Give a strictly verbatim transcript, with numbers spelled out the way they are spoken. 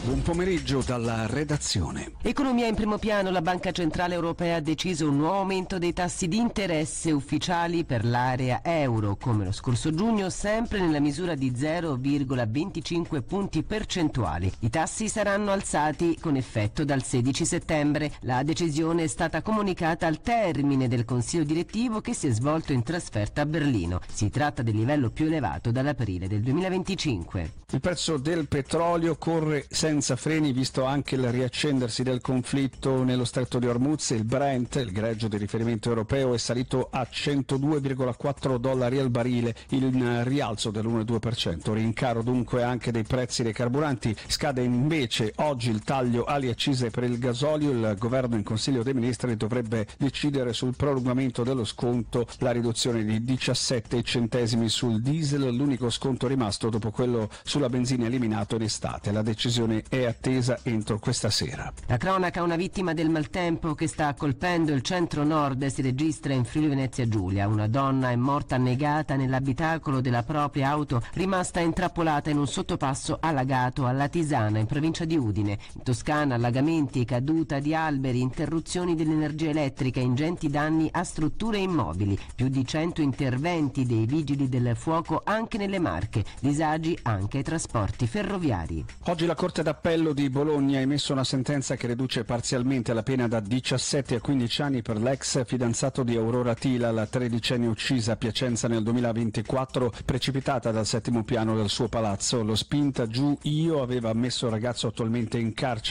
Buon pomeriggio dalla redazione. Economia in primo piano. La Banca Centrale Europea ha deciso un nuovo aumento dei tassi di interesse ufficiali per l'area euro, come lo scorso giugno, sempre nella misura di zero virgola venticinque punti percentuali. I tassi saranno alzati con effetto dal sedici settembre. La decisione è stata comunicata al termine del Consiglio direttivo che si è svolto in trasferta a Berlino. Si tratta del livello più elevato dall'aprile del duemilaventicinque. Il prezzo del petrolio corre senza freni, visto anche il riaccendersi del conflitto nello stretto di Hormuz. Il Brent, il greggio di riferimento europeo, è salito a centodue virgola quattro dollari al barile, il rialzo dell'uno virgola due per cento. Rincaro dunque anche dei prezzi dei carburanti. Scade invece oggi il taglio ali accise per il gasolio. Il governo in Consiglio dei Ministri dovrebbe decidere sul prolungamento dello sconto, la riduzione di diciassette centesimi sul diesel, l'unico sconto rimasto dopo quello sulla benzina eliminato in estate. La decisione è attesa entro questa sera. La cronaca: una vittima del maltempo che sta colpendo il centro-nord si registra in Friuli Venezia Giulia. Una donna è morta annegata nell'abitacolo della propria auto, rimasta intrappolata in un sottopasso allagato alla Tisana, in provincia di Udine. In Toscana allagamenti, caduta di alberi, interruzioni dell'energia elettrica, ingenti danni a strutture e immobili, più di cento interventi dei vigili del fuoco anche nelle Marche, disagi anche ai trasporti ferroviari. Oggi la Corte d'Appello di Bologna ha emesso una sentenza che riduce parzialmente la pena da diciassette a quindici anni per l'ex fidanzato di Aurora Tila, la tredicenne uccisa a Piacenza nel duemilaventiquattro, precipitata dal settimo piano del suo palazzo. Lo spinta giù io aveva messo il ragazzo attualmente in carcere